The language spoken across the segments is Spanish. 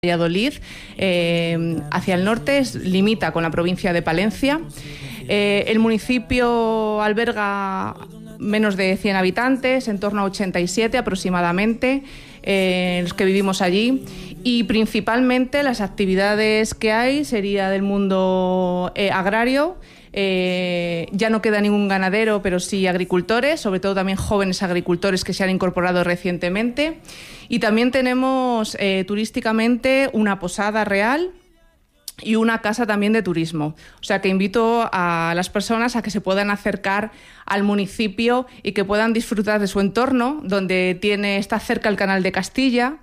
Valladolid, hacia el norte limita con la provincia de Palencia. El municipio alberga menos de 100 habitantes, en torno a 87 aproximadamente, los que vivimos allí, y principalmente las actividades que hay sería del mundo agrario. Ya no queda ningún ganadero, pero sí agricultores, sobre todo también jóvenes agricultores que se han incorporado recientemente. Y también tenemos turísticamente una posada real y una casa también de turismo. O sea que invito a las personas a que se puedan acercar al municipio y que puedan disfrutar de su entorno, donde está cerca el Canal de Castilla,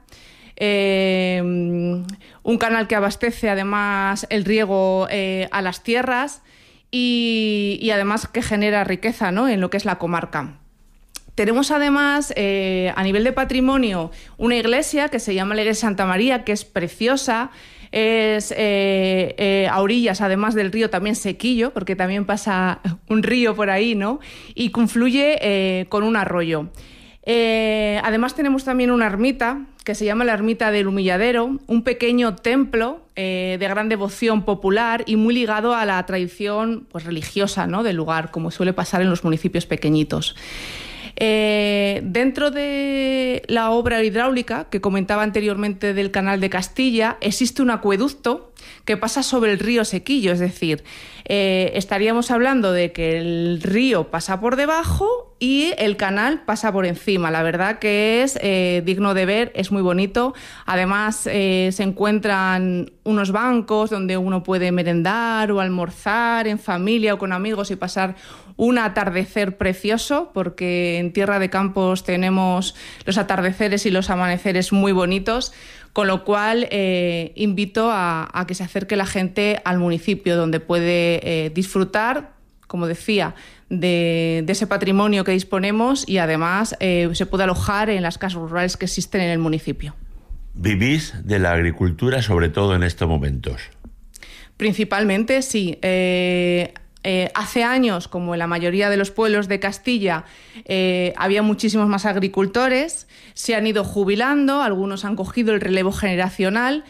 un canal que abastece además el riego a las tierras y además que genera riqueza, ¿no?, en lo que es la comarca. Tenemos además, a nivel de patrimonio, una iglesia que se llama la Iglesia Santa María, que es preciosa. Es a orillas, además del río, también Sequillo, porque también pasa un río por ahí, ¿no?, y confluye con un arroyo. Además tenemos también una ermita que se llama la Ermita del Humilladero, un pequeño templo de gran devoción popular y muy ligado a la tradición, pues, religiosa, ¿no?, del lugar, como suele pasar en los municipios pequeñitos. Dentro de la obra hidráulica que comentaba anteriormente del Canal de Castilla, existe un acueducto que pasa sobre el río Sequillo, es decir, estaríamos hablando de que el río pasa por debajo y el canal pasa por encima. La verdad que es digno de ver, es muy bonito. Además se encuentran unos bancos donde uno puede merendar o almorzar en familia o con amigos y pasar un atardecer precioso, porque en Tierra de Campos tenemos los atardeceres y los amaneceres muy bonitos, con lo cual invito a que se acerque la gente al municipio, donde puede disfrutar, como decía, de ese patrimonio que disponemos y además se puede alojar en las casas rurales que existen en el municipio. ¿Vivís de la agricultura, sobre todo en estos momentos? Principalmente, sí. Hace años, como en la mayoría de los pueblos de Castilla, había muchísimos más agricultores, se han ido jubilando, algunos han cogido el relevo generacional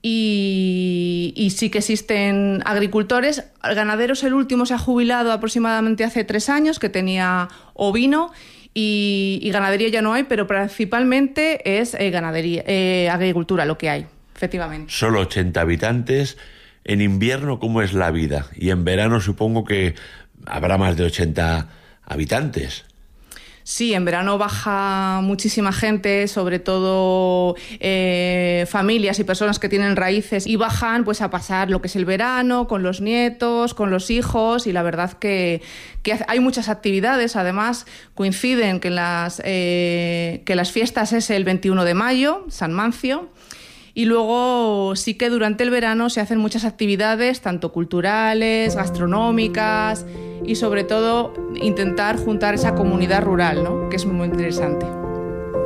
y sí que existen agricultores. Ganaderos, el último se ha jubilado aproximadamente hace 3 años, que tenía ovino, y ganadería ya no hay, pero principalmente es agricultura lo que hay, efectivamente. Solo 80 habitantes. En invierno, ¿cómo es la vida? Y en verano supongo que habrá más de 80 habitantes. Sí, en verano baja muchísima gente, sobre todo familias y personas que tienen raíces, y bajan pues a pasar lo que es el verano con los nietos, con los hijos, y la verdad que hay muchas actividades. Además coinciden que las fiestas es el 21 de mayo, San Mancio. Y luego sí que durante el verano se hacen muchas actividades, tanto culturales, gastronómicas, y sobre todo intentar juntar esa comunidad rural, ¿no?, que es muy interesante.